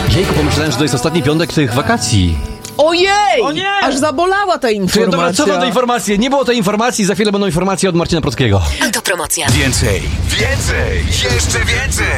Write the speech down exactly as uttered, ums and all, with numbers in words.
Jejku, pomyślałem, że to jest ostatni piątek tych wakacji. Ojej! O nie! Aż zabolała ta informacja. Dobra, co to informacje? Nie było tej informacji, za chwilę będą informacje od Marcina Prockiego. Autopromocja. Więcej, więcej, jeszcze więcej.